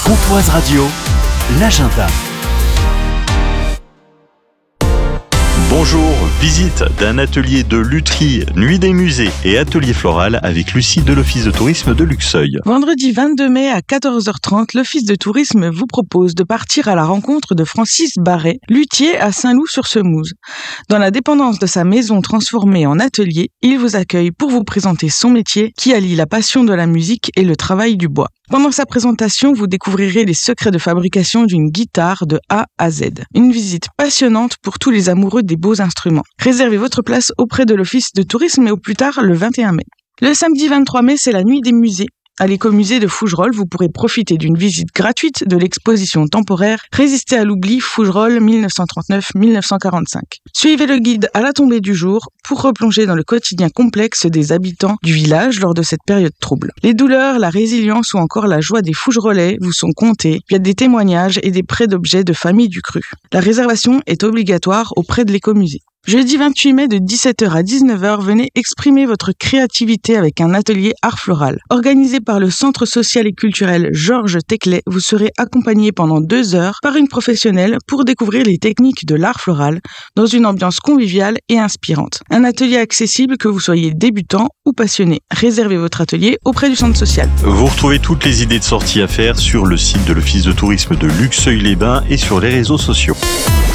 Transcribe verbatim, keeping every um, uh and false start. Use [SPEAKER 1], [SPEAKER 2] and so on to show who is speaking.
[SPEAKER 1] Pontoise Radio, l'agenda.
[SPEAKER 2] Bonjour, visite d'un atelier de lutherie, nuit des musées et atelier floral avec Lucie de l'Office de tourisme de Luxeuil.
[SPEAKER 3] Vendredi vingt-deux mai à quatorze heures trente, l'Office de tourisme vous propose de partir à la rencontre de Francis Barret, luthier à Saint-Loup-sur-Semouse. Dans la dépendance de sa maison transformée en atelier, il vous accueille pour vous présenter son métier qui allie la passion de la musique et le travail du bois. Pendant sa présentation, vous découvrirez les secrets de fabrication d'une guitare de A à Z. Une visite passionnante pour tous les amoureux des beaux instruments. Réservez votre place auprès de l'Office de tourisme et au plus tard le vingt et un mai. Le samedi vingt-trois mai, c'est la nuit des musées. À l'écomusée de Fougerolles, vous pourrez profiter d'une visite gratuite de l'exposition temporaire Résister à l'oubli Fougerolles dix-neuf cent trente-neuf à dix-neuf cent quarante-cinq. Suivez le guide à la tombée du jour pour replonger dans le quotidien complexe des habitants du village lors de cette période trouble. Les douleurs, la résilience ou encore la joie des Fougerolais vous sont contées via des témoignages et des prêts d'objets de familles du cru. La réservation est obligatoire auprès de l'écomusée. Jeudi vingt-huit mai de dix-sept heures à dix-neuf heures, venez exprimer votre créativité avec un atelier art floral. Organisé par le Centre social et culturel Georges Teclet, vous serez accompagné pendant deux heures par une professionnelle pour découvrir les techniques de l'art floral dans une ambiance conviviale et inspirante. Un atelier accessible que vous soyez débutant ou passionné. Réservez votre atelier auprès du centre social.
[SPEAKER 2] Vous retrouvez toutes les idées de sortie à faire sur le site de l'Office de tourisme de Luxeuil-les-Bains et sur les réseaux sociaux.